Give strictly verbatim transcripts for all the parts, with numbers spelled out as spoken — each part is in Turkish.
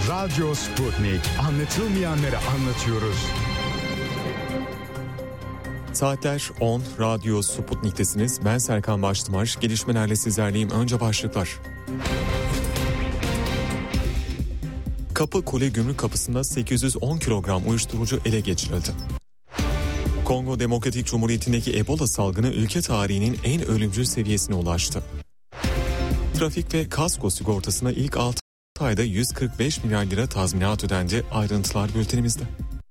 Radyo Sputnik. Anlatılmayanları anlatıyoruz. Saatler on, Radyo Sputnik'tesiniz. Ben Serkan Baştımar. Gelişmelerle sizlerleyim. Önce başlıklar. Kapı Kule Gümrük Kapısı'nda sekiz yüz on kilogram uyuşturucu ele geçirildi. Kongo Demokratik Cumhuriyeti'ndeki Ebola salgını ülke tarihinin en ölümcül seviyesine ulaştı. Trafik ve kasko sigortasına ilk altı ayda yüz kırk beş milyar lira tazminat ödendi. Ayrıntılar bültenimizde.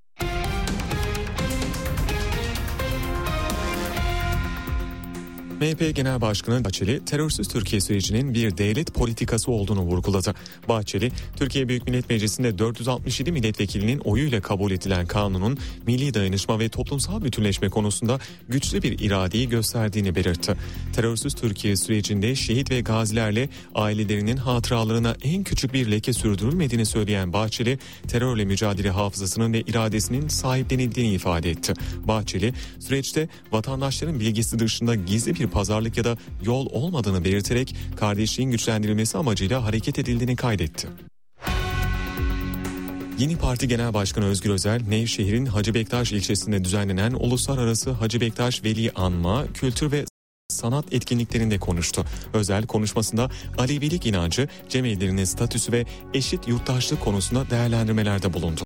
M H P Genel Başkanı Bahçeli, terörsüz Türkiye sürecinin bir devlet politikası olduğunu vurguladı. Bahçeli, Türkiye Büyük Millet Meclisi'nde dört yüz altmış yedi milletvekilinin oyuyla kabul edilen kanunun milli dayanışma ve toplumsal bütünleşme konusunda güçlü bir iradeyi gösterdiğini belirtti. Terörsüz Türkiye sürecinde şehit ve gazilerle ailelerinin hatıralarına en küçük bir leke sürdürülmediğini söyleyen Bahçeli, terörle mücadele hafızasının ve iradesinin sahiplenildiğini ifade etti. Bahçeli, süreçte vatandaşların bilgisi dışında gizli bir pazarlık ya da yol olmadığını belirterek kardeşliğin güçlendirilmesi amacıyla hareket edildiğini kaydetti. Yeni Parti Genel Başkanı Özgür Özel, Nevşehir'in Hacı Bektaş ilçesinde düzenlenen Uluslararası Hacı Bektaş Veli Anma, Kültür ve Sanat etkinliklerinde konuştu. Özel konuşmasında Alevilik inancı, cemevlerinin statüsü ve eşit yurttaşlık konusunda değerlendirmelerde bulundu.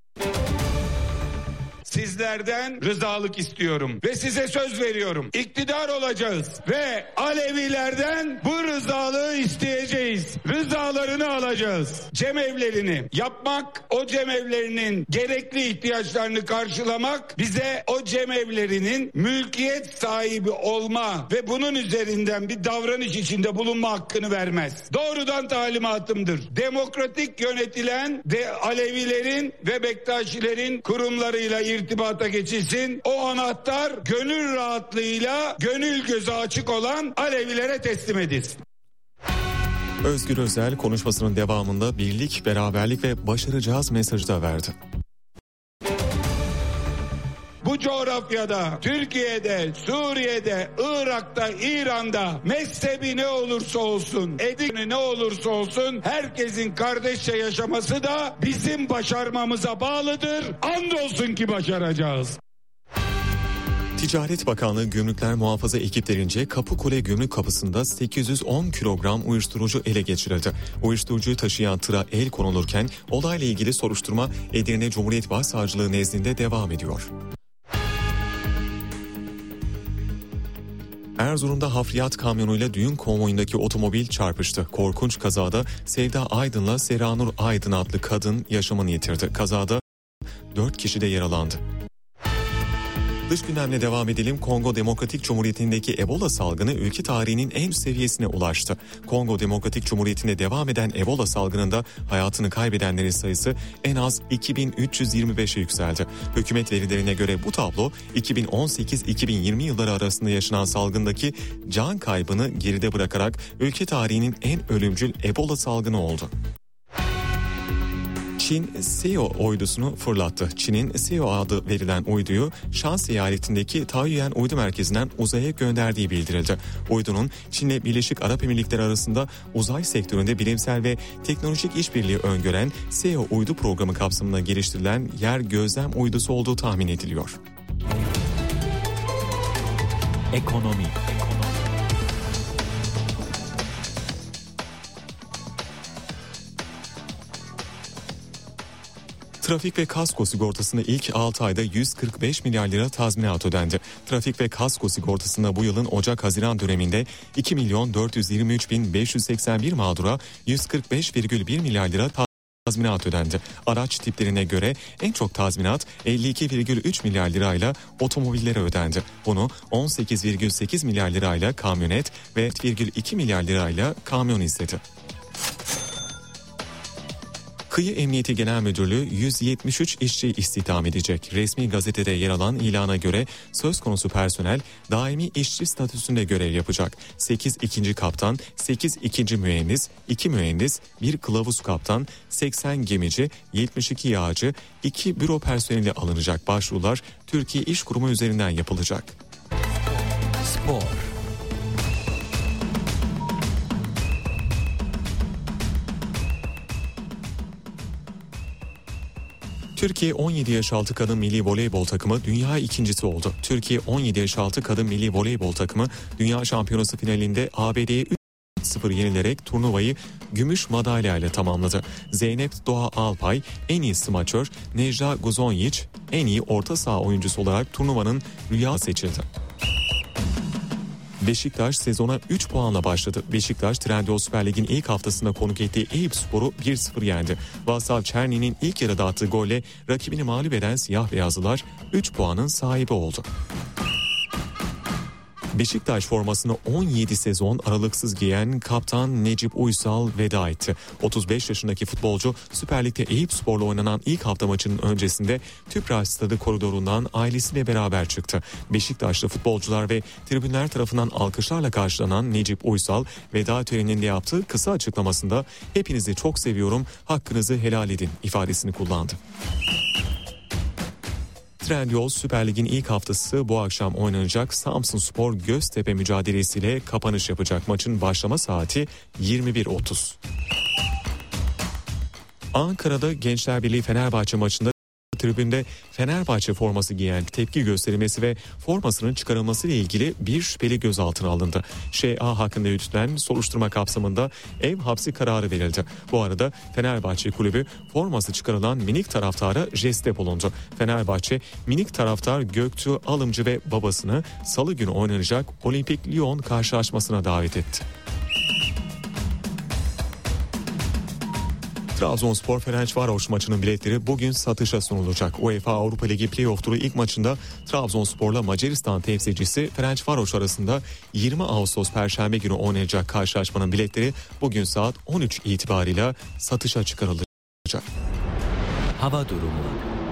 Sizlerden rızalık istiyorum ve size söz veriyorum. İktidar olacağız ve Alevilerden bu rızalığı isteyeceğiz. Rızalarını alacağız. Cemevlerini yapmak, o cemevlerinin gerekli ihtiyaçlarını karşılamak, bize o cemevlerinin mülkiyet sahibi olma ve bunun üzerinden bir davranış içinde bulunma hakkını vermez. Doğrudan talimatımdır. Demokratik yönetilen de Alevilerin ve Bektaşilerin kurumlarıyla irtibata geçilsin. O anahtar gönül rahatlığıyla gönül gözü açık olan Alevilere teslim edilsin. Özgür Özel konuşmasının devamında birlik, beraberlik ve başaracağız mesajı da verdi. Bu coğrafyada, Türkiye'de, Suriye'de, Irak'ta, İran'da mezhebi ne olursa olsun, edini ne olursa olsun herkesin kardeşçe yaşaması da bizim başarmamıza bağlıdır. Andolsun ki başaracağız. Ticaret Bakanlığı Gümrükler Muhafaza ekiplerince Kapıkule Gümrük Kapısı'nda sekiz yüz on kilogram uyuşturucu ele geçirildi. Uyuşturucuyu taşıyan tıra el konulurken olayla ilgili soruşturma Edirne Cumhuriyet Başsavcılığı nezdinde devam ediyor. Erzurum'da hafriyat kamyonuyla düğün konvoyundaki otomobil çarpıştı. Korkunç kazada Sevda Aydın'la Seranur Aydın adlı kadın yaşamını yitirdi. Kazada dört kişi de yaralandı. Dış gündemle devam edelim. Kongo Demokratik Cumhuriyeti'ndeki Ebola salgını ülke tarihinin en üst seviyesine ulaştı. Kongo Demokratik Cumhuriyeti'nde devam eden Ebola salgınında hayatını kaybedenlerin sayısı en az iki bin üç yüz yirmi beşe yükseldi. Hükümet verilerine göre bu tablo iki bin on sekiz iki bin yirmi yılları arasında yaşanan salgındaki can kaybını geride bırakarak ülke tarihinin en ölümcül Ebola salgını oldu. Çin Seo uydusunu fırlattı. Çin'in Seo adı verilen uyduyu Şans eyaletindeki Taoyuan uydu merkezinden uzaya gönderdiği bildirildi. Uydunun Çin'le Birleşik Arap Emirlikleri arasında uzay sektöründe bilimsel ve teknolojik işbirliği öngören Seo uydu programı kapsamında geliştirilen yer gözlem uydusu olduğu tahmin ediliyor. Ekonomi. Trafik ve kasko sigortasına ilk altı ayda yüz kırk beş milyar lira tazminat ödendi. Trafik ve kasko sigortasında bu yılın Ocak-Haziran döneminde iki milyon dört yüz yirmi üç bin beş yüz seksen bir mağdura yüz kırk beş virgül bir milyar lira tazminat ödendi. Araç tiplerine göre en çok tazminat elli iki virgül üç milyar lirayla otomobillere ödendi. Bunu on sekiz virgül sekiz milyar lirayla kamyonet ve dört virgül iki milyar lirayla kamyon izledi. Kıyı Emniyeti Genel Müdürlüğü yüz yetmiş üç işçi istihdam edecek. Resmi gazetede yer alan ilana göre söz konusu personel daimi işçi statüsünde görev yapacak. sekiz ikinci kaptan, sekiz ikinci mühendis, iki mühendis, bir kılavuz kaptan, seksen gemici, yetmiş iki yağcı, iki büro personeli alınacak. Başvurular Türkiye İş Kurumu üzerinden yapılacak. Spor. Türkiye on yedi yaş altı kadın milli voleybol takımı dünya ikincisi oldu. Türkiye on yedi yaş altı kadın milli voleybol takımı dünya şampiyonası finalinde A B D'ye üç sıfır yenilerek turnuvayı gümüş madalya ile tamamladı. Zeynep Doğa Alpay en iyi smaçör, Necla Guzonyiç en iyi orta saha oyuncusu olarak turnuvanın rüya seçildi. Beşiktaş sezona üç puanla başladı. Beşiktaş Trendyol Süper Lig'in ilk haftasında konuk ettiği Eyüpspor'u bir sıfır yendi. Vasav Çerni'nin ilk yarıda attığı golle rakibini mağlup eden siyah beyazlılar üç puanın sahibi oldu. Beşiktaş formasını on yedi sezon aralıksız giyen kaptan Necip Uysal veda etti. otuz beş yaşındaki futbolcu Süper Lig'de Eyüpspor'la oynanan ilk hafta maçının öncesinde Tüpraş Stadı koridorundan ailesiyle beraber çıktı. Beşiktaşlı futbolcular ve tribünler tarafından alkışlarla karşılanan Necip Uysal veda töreninde yaptığı kısa açıklamasında "Hepinizi çok seviyorum, hakkınızı helal edin" ifadesini kullandı. Trendyol Süper Lig'in ilk haftası bu akşam oynanacak Samsunspor Göztepe mücadelesiyle kapanış yapacak. Maçın başlama saati yirmi bir otuz. Ankara'da Gençler Birliği Fenerbahçe maçında tribünde Fenerbahçe forması giyen tepki gösterilmesi ve formasının çıkarılması ile ilgili bir şüpheli gözaltına alındı. Ş A hakkında yürütülen soruşturma kapsamında ev hapsi kararı verildi. Bu arada Fenerbahçe kulübü forması çıkarılan minik taraftara jeste bulundu. Fenerbahçe minik taraftar Göktuğ Alımcı ve babasını salı günü oynanacak Olimpik Lyon karşılaşmasına davet etti. Trabzonspor Ferencvaroş maçının biletleri bugün satışa sunulacak. UEFA Avrupa Ligi Playoff turu ilk maçında Trabzonspor'la Macaristan temsilcisi Ferencvaroş arasında yirmi Ağustos Perşembe günü oynanacak karşılaşmanın biletleri bugün saat on üç itibarıyla satışa çıkarılacak. Hava durumu.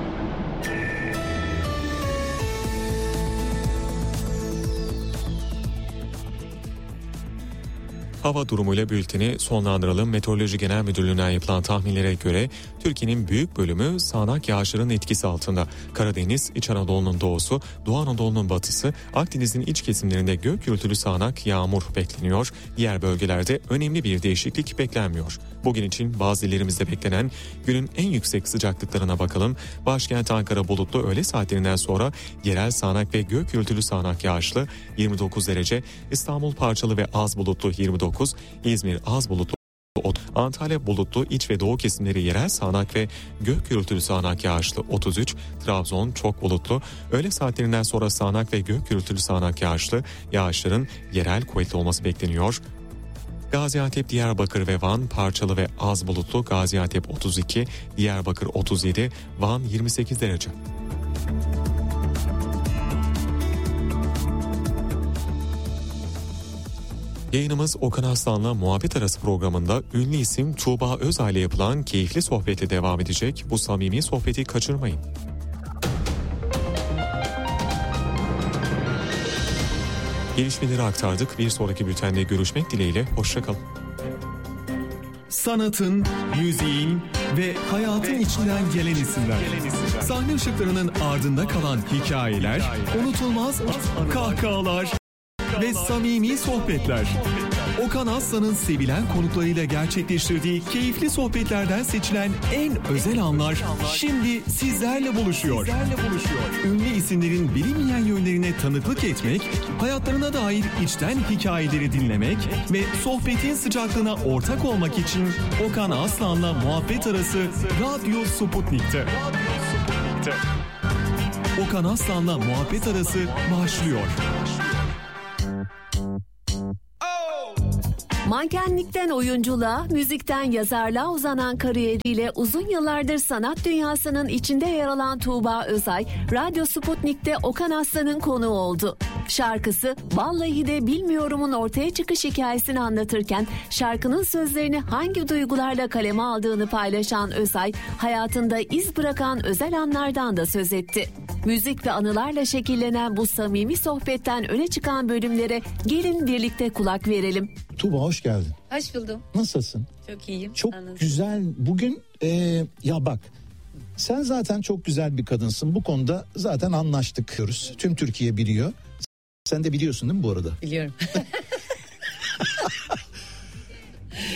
Hava durumuyla bülteni sonlandıralım. Meteoroloji Genel Müdürlüğü'nden yapılan tahminlere göre Türkiye'nin büyük bölümü sağanak yağışların etkisi altında. Karadeniz, İç Anadolu'nun doğusu, Doğu Anadolu'nun batısı, Akdeniz'in iç kesimlerinde gök gürültülü sağanak yağmur bekleniyor. Diğer bölgelerde önemli bir değişiklik beklenmiyor. Bugün için bazı illerimizde beklenen günün en yüksek sıcaklıklarına bakalım. Başkent Ankara bulutlu, öğle saatlerinden sonra yerel sağanak ve gök gürültülü sağanak yağışlı yirmi dokuz derece. İstanbul parçalı ve az bulutlu yirmi dokuz, İzmir az bulutlu, Antalya bulutlu, iç ve doğu kesimleri yerel sağanak ve gök gürültülü sağanak yağışlı otuz üç, Trabzon çok bulutlu, öğle saatlerinden sonra sağanak ve gök gürültülü sağanak yağışlı, yağışların yerel kuvvetli olması bekleniyor. Gaziantep, Diyarbakır ve Van parçalı ve az bulutlu, Gaziantep otuz iki, Diyarbakır otuz yedi, Van yirmi sekiz derece. Yayınımız Okan Aslan'la Muhabbet Arası programında ünlü isim Tuğba Özay ile yapılan keyifli sohbetle devam edecek. Bu samimi sohbeti kaçırmayın. Gelişmeleri aktardık. Bir sonraki bültende görüşmek dileğiyle. Hoşça kalın. Sanatın, müziğin ve hayatın içinden gelen isimler. Sahne ışıklarının ardında kalan hikayeler, unutulmaz kahkahalar ve samimi sohbetler. Okan Aslan'ın sevilen konuklarıyla gerçekleştirdiği keyifli sohbetlerden seçilen en özel anlar şimdi sizlerle buluşuyor. Ünlü isimlerin bilinmeyen yönlerine tanıklık etmek, hayatlarına dair içten hikayeleri dinlemek ve sohbetin sıcaklığına ortak olmak için Okan Aslan'la Muhabbet Arası Radyo Sputnik'te. Okan Aslan'la Muhabbet Arası başlıyor. Mankenlikten oyunculuğa, müzikten yazarlığa uzanan kariyeriyle uzun yıllardır sanat dünyasının içinde yer alan Tuğba Özay, Radyo Sputnik'te Okan Aslan'ın konuğu oldu. Şarkısı "Vallahi de Bilmiyorum'un ortaya çıkış hikayesini anlatırken şarkının sözlerini hangi duygularla kaleme aldığını paylaşan Özay, hayatında iz bırakan özel anlardan da söz etti. Müzik ve anılarla şekillenen bu samimi sohbetten öne çıkan bölümlere gelin birlikte kulak verelim. Tuğba hoş geldin. Hoş buldum. Nasılsın? Çok iyiyim. Çok Anladım. güzel. Bugün e, ya bak sen zaten çok güzel bir kadınsın. Bu konuda zaten anlaştık diyoruz. Tüm Türkiye biliyor. Sen de biliyorsun değil mi bu arada? Biliyorum.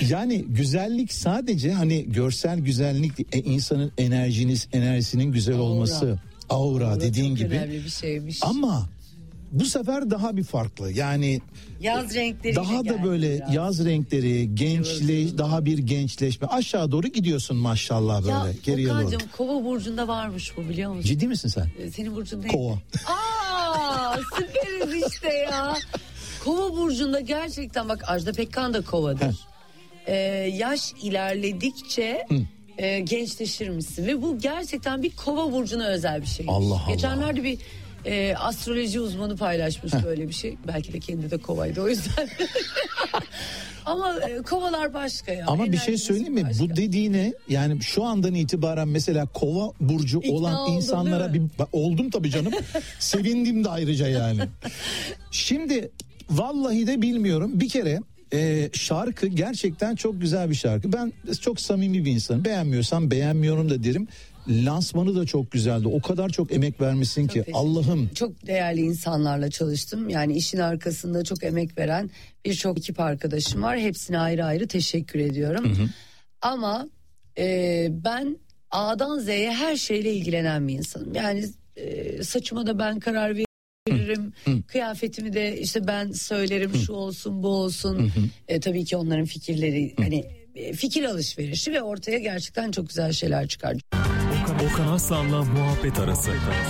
Yani güzellik sadece hani görsel güzellik, e, insanın enerjiniz enerjisinin güzel Aura. olması, aura, aura dediğin gibi. Önemli bir şeymiş. Ama bu sefer daha bir farklı. Yani yaz renkleri daha da böyle biraz. Yaz renkleri, gençleş, daha bir gençleşme. Aşağı doğru gidiyorsun maşallah böyle. Ya geriye doğru. Okan'cığım Kova burcunda varmış bu, biliyor musun? Ciddi misin sen? Senin burcun neydi? Kova. Aa, süperiz işte ya. Kova burcunda gerçekten bak, Ajda Pekkan da Kova'dır. Ee, yaş ilerledikçe e, gençleşirmişsin ve bu gerçekten bir Kova burcuna özel bir şey. Allah Allah. Geçenlerde bir e, astroloji uzmanı paylaşmış Heh. böyle bir şey. Belki de kendi de Kova'ydı o yüzden. Ama e, Kovalar başka ya. Ama bir şey söyleyeyim mi? Başka. Bu dediğine yani şu andan itibaren mesela Kova burcu İkna olan oldun, insanlara bir oldum tabii canım. Sevindim de ayrıca yani. Şimdi vallahi de bilmiyorum. Bir kere e, şarkı gerçekten çok güzel bir şarkı. Ben çok samimi bir insanım. Beğenmiyorsam beğenmiyorum da derim. Lansmanı da çok güzeldi. O kadar çok emek vermişsin çok ki Allah'ım. Çok değerli insanlarla çalıştım. Yani işin arkasında çok emek veren birçok ekip arkadaşım var. Hepsine ayrı ayrı teşekkür ediyorum. Hı hı. Ama e, ben A'dan Z'ye her şeyle ilgilenen bir insanım. Yani e, saçıma da ben karar veriyorum. veririm. Hı. Kıyafetimi de işte ben söylerim, hı. şu olsun bu olsun. Hı hı. E, tabii ki onların fikirleri, hı. hani e, fikir alışverişi ve ortaya gerçekten çok güzel şeyler çıkar. Okan, Okan Aslan'la muhabbet arası.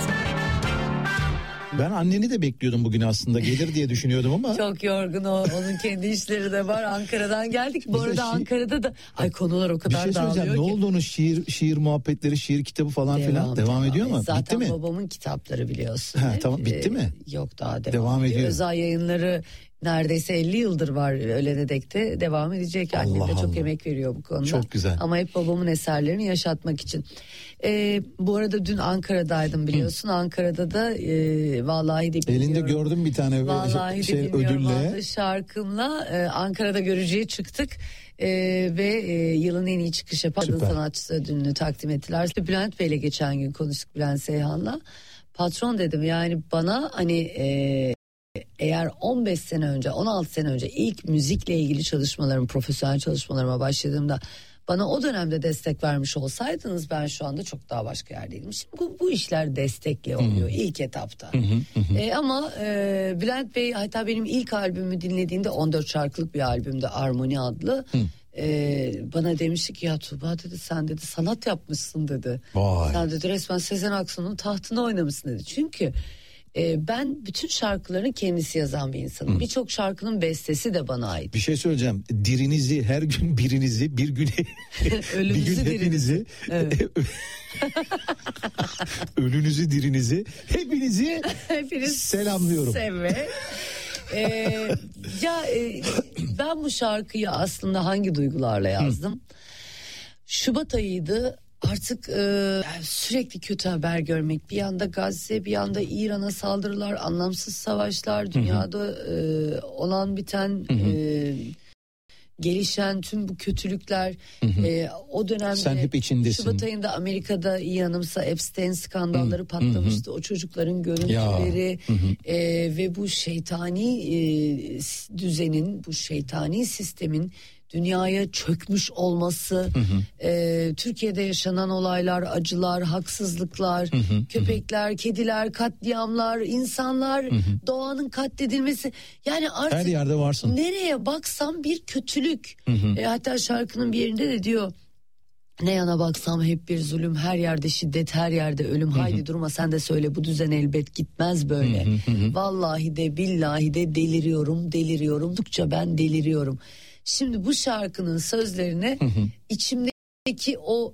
Ben anneni de bekliyordum bugün aslında, gelir diye düşünüyordum ama. Çok yorgun o, onun kendi işleri de var. Ankara'dan geldik. Bu arada şiir... Ankara'da da ay konular o kadar dağılıyor ki. Bir şey söyleyeceğim, ne oldu onun şiir şiir muhabbetleri, şiir kitabı falan devam, filan devam, devam ediyor mu? Zaten bitti mi? Babamın kitapları biliyorsun. Ha, tamam, bitti mi? Ee, yok daha devam, devam ediyor. ediyor. Özel yayınları neredeyse elli yıldır var, ölene dek de devam edecek. Annem de çok emek veriyor bu konuda. Çok güzel. Ama hep babamın eserlerini yaşatmak için. Ee, bu arada dün Ankara'daydım biliyorsun. Hı. Ankara'da da e, vallahi de bilmiyorum. Elinde gördüm bir tane vallahi şey, de bilmiyorum, ödülle. Şarkımla e, Ankara'da görücüye çıktık. Ee, ve e, yılın en iyi çıkış yapan kadın sanatçısı ödülünü takdim ettiler. Bülent Bey'le geçen gün konuştuk, Bülent Seyhan'la. Patron dedim, yani bana hani e, eğer on beş sene önce, on altı sene önce ilk müzikle ilgili çalışmalarım, profesyonel çalışmalarıma başladığımda bana o dönemde destek vermiş olsaydınız ben şu anda çok daha başka yerdeydim. Şimdi bu, bu işler destekle oluyor, hı-hı, ilk etapta. Hı hı, hı. E, ama e, Bülent Bey hatta benim ilk albümümü dinlediğinde, on dört şarkılık bir albümde, Armoni adlı. E, bana demişti ki ya Tuğba dedi, sen dedi sanat yapmışsın dedi. Vay. Sen dedi resmen Sezen Aksu'nun tahtına oynamışsın dedi. Çünkü e, ben bütün şarkılarını kendisi yazan bir insanım. Birçok şarkının bestesi de bana ait. Bir şey söyleyeceğim. Dirinizi, her gün birinizi, bir güne bir gün hepinizi, evet. ölünüzü, dirinizi, hepinizi Hepiniz selamlıyorum. Evet. ee, ya e, ben bu şarkıyı aslında hangi duygularla yazdım? Hı. Şubat ayıydı. Artık e, sürekli kötü haber görmek, bir yanda Gazze, bir yanda İran'a saldırılar, anlamsız savaşlar, dünyada e, olan biten, e, gelişen tüm bu kötülükler, e, o dönemde sen hep içindesin. Şubat ayında Amerika'da iyi yanımsa Epstein skandalları hı hı. patlamıştı. Hı hı. O çocukların görüntüleri e, ve bu şeytani e, düzenin, bu şeytani sistemin dünyaya çökmüş olması, hı hı. E, Türkiye'de yaşanan olaylar, acılar, haksızlıklar, hı hı. köpekler, kediler, katliamlar, insanlar, hı hı. doğanın katledilmesi. Yani artık her yerde varsın. Nereye baksam bir kötülük. Hı hı. E, hatta şarkının bir yerinde de diyor, ne yana baksam hep bir zulüm, her yerde şiddet, her yerde ölüm. Hı hı. Haydi durma sen de söyle, bu düzen elbet gitmez böyle. Hı hı hı. Vallahi de billahi de deliriyorum, deliriyorum. Dukça ben deliriyorum. Şimdi bu şarkının sözlerine hı hı. içimdeki o